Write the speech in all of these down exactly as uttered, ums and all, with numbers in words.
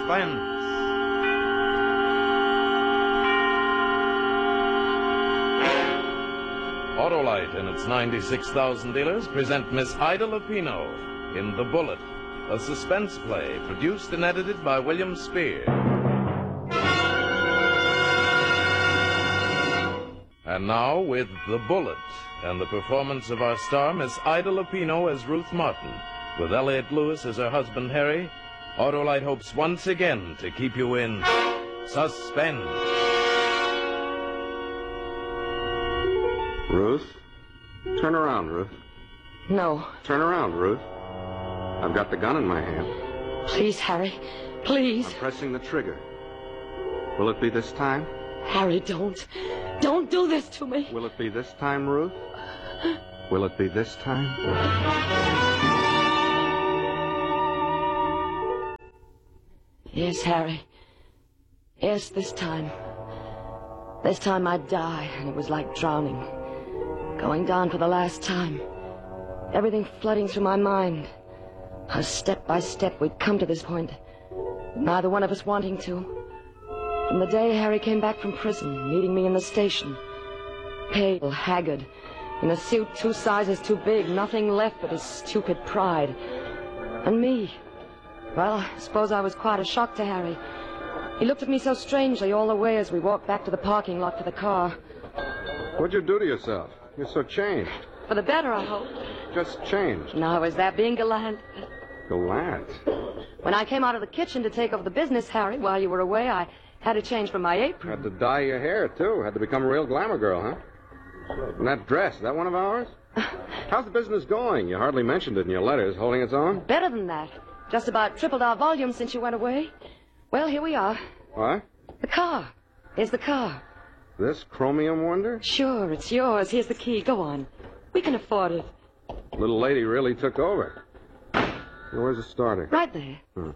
Suspense. Autolite and its ninety-six thousand dealers present Miss Ida Lupino in The Bullet, a suspense play produced and edited by William Spear. And now, with The Bullet and the performance of our star, Miss Ida Lupino as Ruth Martin, with Elliot Lewis as her husband, Harry, Autolite hopes once again to keep you in suspense. Ruth? Turn around, Ruth. No. Turn around, Ruth. I've got the gun in my hand. Please, Harry. Please. I'm pressing the trigger. Will it be this time? Harry, don't. Don't do this to me. Will it be this time, Ruth? Will it be this time? Yes, Harry. Yes, this time. This time I'd die, and it was like drowning. Going down for the last time. Everything flooding through my mind. How step by step we'd come to this point. Neither one of us wanting to. From the day Harry came back from prison, meeting me in the station. Pale, haggard, in a suit two sizes too big, nothing left but his stupid pride. And me. Well, I suppose I was quite a shock to Harry. He looked at me so strangely all the way as we walked back to the parking lot for the car. What'd you do to yourself? You're so changed. For the better, I hope. Just changed. Now, is that being gallant? Gallant? When I came out of the kitchen to take over the business, Harry, while you were away, I had to change from my apron. Had to dye your hair, too. Had to become a real glamour girl, huh? And that dress, is that one of ours? How's the business going? You hardly mentioned it in your letters. Holding its own? Better than that. Just about tripled our volume since you went away. Well, here we are. What? The car. Here's the car. This chromium wonder? Sure, it's yours. Here's the key. Go on. We can afford it. Little lady really took over. Where's the starter? Right there. Hmm.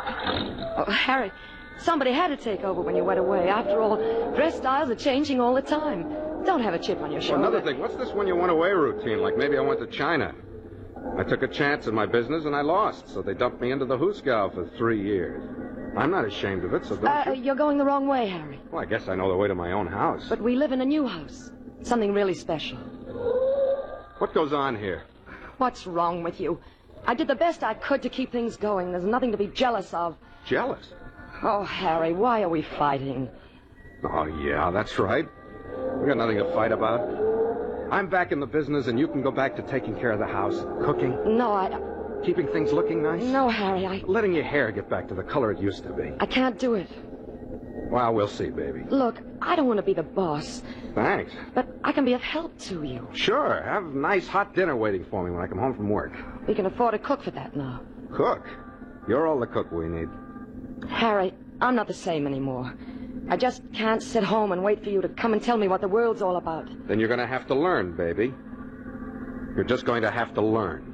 Oh, Harry, somebody had to take over when you went away. After all, dress styles are changing all the time. Don't have a chip on your shoulder. Well, another thing, what's this when you went away routine? Like maybe I went to China. I took a chance in my business and I lost, so they dumped me into the Hooskow for three years. I'm not ashamed of it, so don't uh, you? You're going the wrong way, Harry. Well, I guess I know the way to my own house. But we live in a new house. Something really special. What goes on here? What's wrong with you? I did the best I could to keep things going. There's nothing to be jealous of. Jealous? Oh, Harry, why are we fighting? Oh, yeah, that's right. We got nothing to fight about. I'm back in the business, and you can go back to taking care of the house, cooking. No, I... Keeping things looking nice. No, Harry, I... Letting your hair get back to the color it used to be. I can't do it. Well, we'll see, baby. Look, I don't want to be the boss. Thanks. But I can be of help to you. Sure. Have a nice hot dinner waiting for me when I come home from work. We can afford a cook for that now. Cook? You're all the cook we need. Harry, I'm not the same anymore. I just can't sit home and wait for you to come and tell me what the world's all about. Then you're going to have to learn, baby. You're just going to have to learn.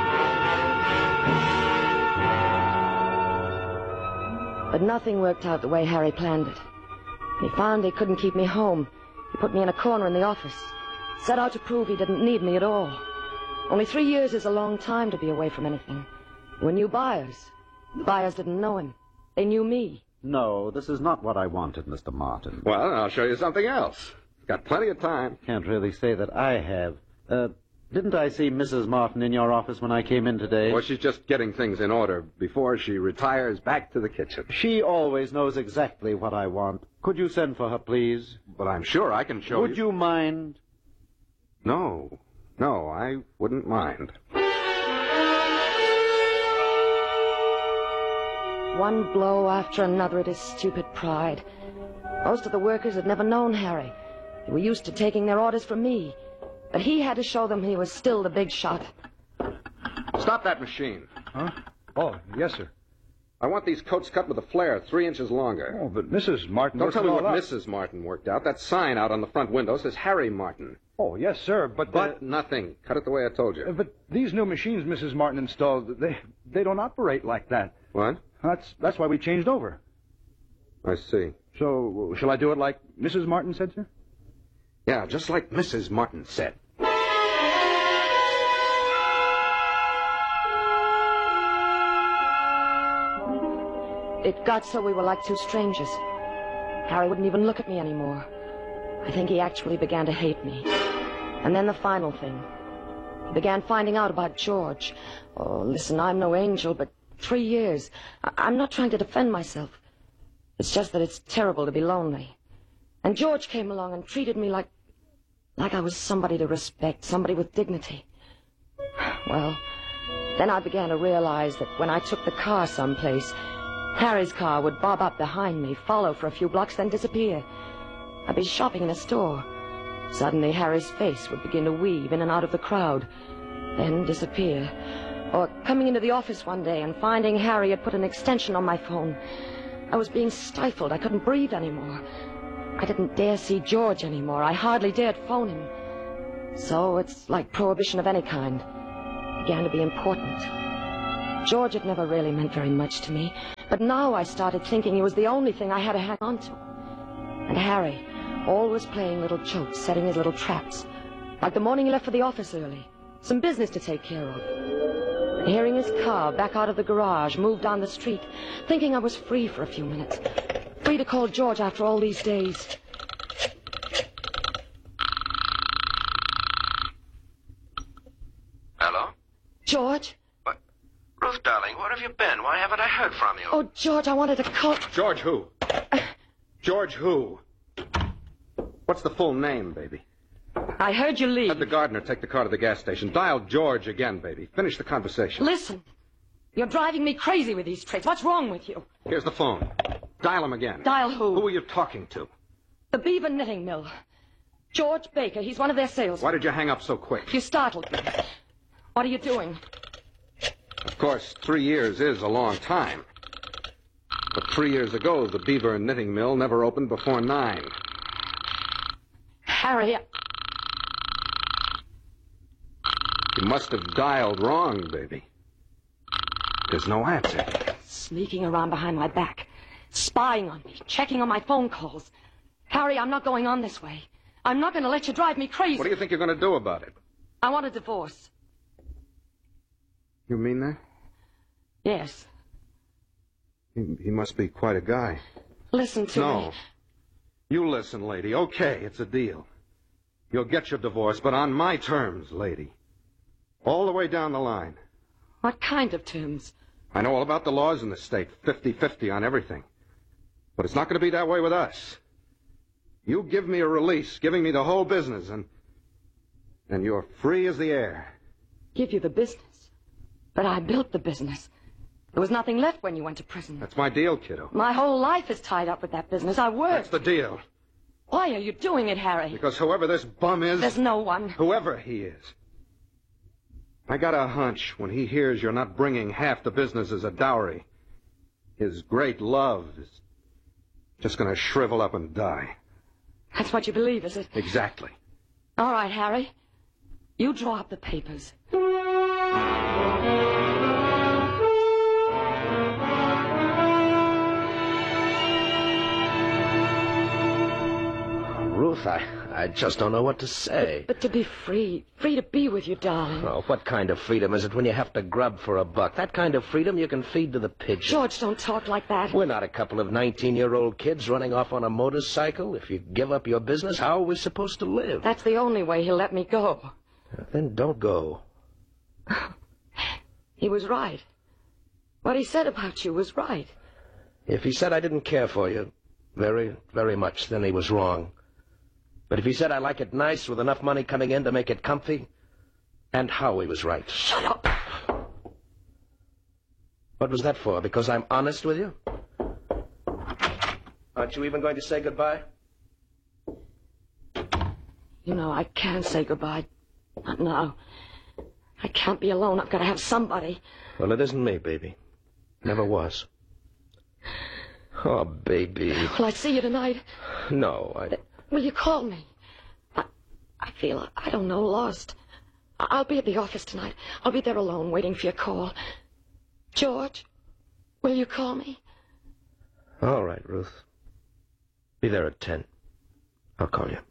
But nothing worked out the way Harry planned it. He found he couldn't keep me home. He put me in a corner in the office. Set out to prove he didn't need me at all. Only three years is a long time to be away from anything. There were new buyers. The buyers didn't know him. They knew me. No, this is not what I wanted, Mister Martin. Well, I'll show you something else. Got plenty of time. Can't really say that I have. Uh, didn't I see Missus Martin in your office when I came in today? Well, she's just getting things in order before she retires back to the kitchen. She always knows exactly what I want. Could you send for her, please? But I'm sure I can show you... Would you mind? No. No, I wouldn't mind. One blow after another at his stupid pride. Most of the workers had never known Harry. They were used to taking their orders from me. But he had to show them he was still the big shot. Stop that machine. Huh? Oh, yes, sir. I want these coats cut with a flare three inches longer. Oh, but Missus Martin... Don't tell me worked what it all out. Missus Martin worked out. That sign out on the front window says Harry Martin. Oh, yes, sir, but... But uh, nothing. Cut it the way I told you. uh, but these new machines Missus Martin installed, they they don't operate like that. What? That's that's why we changed over. I see. So, shall I do it like Missus Martin said, sir? Yeah, just like Missus Martin said. it got so we were like two strangers. Harry wouldn't even look at me anymore. I think he actually began to hate me. And then the final thing. He began finding out about George. Oh, listen, I'm no angel, but three years. I I'm not trying to defend myself. It's just that it's terrible to be lonely. And George came along and treated me like... like I was somebody to respect, somebody with dignity. Well, then I began to realize that when I took the car someplace, Harry's car would bob up behind me, follow for a few blocks, then disappear. I'd be shopping in a store. Suddenly, Harry's face would begin to weave in and out of the crowd, then disappear. Or coming into the office one day and finding Harry had put an extension on my phone. I was being stifled. I couldn't breathe anymore. I didn't dare see George anymore. I hardly dared phone him. So it's like prohibition of any kind. It began to be important. George had never really meant very much to me, but now I started thinking he was the only thing I had to hang on to. And Harry, always playing little jokes, setting his little traps. Like the morning he left for the office early. Some business to take care of. And hearing his car back out of the garage, move down the street, thinking I was free for a few minutes. Free to call George after all these days. Hello? George? What? Ruth, darling, where have you been? Why haven't I heard from you? Oh, George, I wanted to call... George who? George who? What's the full name, baby? I heard you leave. Have the gardener take the car to the gas station. Dial George again, baby. Finish the conversation. Listen, you're driving me crazy with these tricks. What's wrong with you? Here's the phone. Dial him again. Dial who? Who are you talking to? The Beaver Knitting Mill. George Baker. He's one of their salesmen. Why did you hang up so quick? You startled me. What are you doing? Of course, three years is a long time. But three years ago, the Beaver Knitting Mill never opened before nine. Harry, I... You must have dialed wrong, baby. There's no answer. Sneaking around behind my back. Spying on me. Checking on my phone calls. Harry, I'm not going on this way. I'm not going to let you drive me crazy. What do you think you're going to do about it? I want a divorce. You mean that? Yes. He, he must be quite a guy. Listen to no. me. No. You listen, lady. Okay, it's a deal. You'll get your divorce, but on my terms, lady. All the way down the line. What kind of terms? I know all about the laws in the state. fifty-fifty on everything. But it's not going to be that way with us. You give me a release, giving me the whole business, and... and you're free as the air. Give you the business? But I built the business. There was nothing left when you went to prison. That's my deal, kiddo. My whole life is tied up with that business. I work. That's the deal. Why are you doing it, Harry? Because whoever this bum is... There's no one. Whoever he is. I got a hunch when he hears you're not bringing half the business as a dowry. His great love is just going to shrivel up and die. That's what you believe, is it? Exactly. All right, Harry. You draw up the papers. Ruth, I, I just don't know what to say. But, but to be free, free to be with you, darling. Oh, what kind of freedom is it when you have to grub for a buck? That kind of freedom you can feed to the pigeons. George, don't talk like that. We're not a couple of nineteen-year-old kids running off on a motorcycle. If you give up your business, how are we supposed to live? That's the only way he'll let me go. Then don't go. He was right. What he said about you was right. If he said I didn't care for you very, very much, then he was wrong. But if he said I like it nice with enough money coming in to make it comfy, and how he was right. Shut up. What was that for? Because I'm honest with you? Aren't you even going to say goodbye? You know, I can't say goodbye. Not now. I can't be alone. I've got to have somebody. Well, it isn't me, baby. Never was. Oh, baby. Will I see you tonight? No, I... Will you call me? I, I feel, I don't know, lost. I'll be at the office tonight. I'll be there alone, waiting for your call. George, will you call me? All right, Ruth. Be there at ten. I'll call you.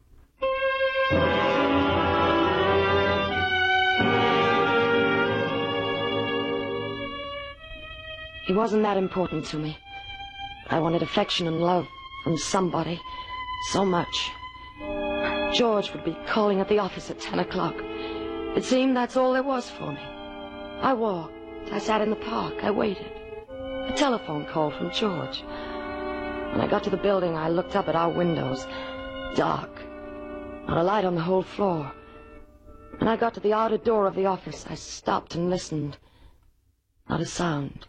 He wasn't that important to me. I wanted affection and love from somebody. So much. George would be calling at the office at ten o'clock. It seemed that's all there was for me. I walked. I sat in the park. I waited. A telephone call from George. When I got to the building, I looked up at our windows. Dark. Not a light on the whole floor. When I got to the outer door of the office, I stopped and listened. Not a sound.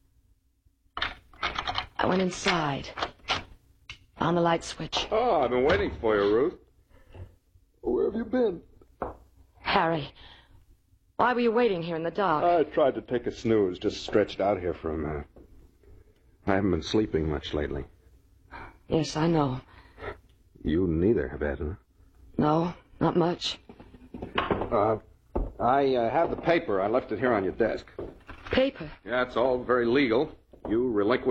I went inside. Found the light switch. Oh, I've been waiting for you, Ruth. Where have you been? Harry, why were you waiting here in the dark? I tried to take a snooze, just stretched out here for a minute. I haven't been sleeping much lately. Yes, I know. You neither have, Edna. No, not much. Uh, I uh, have the paper. I left it here on your desk. Paper? Yeah, it's all very legal. You relinquish